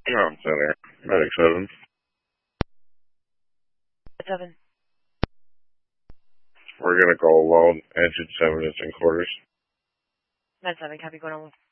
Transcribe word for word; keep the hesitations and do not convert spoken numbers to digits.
No, center. Medic seven. Seven. We're gonna go alone. Engine seven is in quarters. Med seven, copy, going on.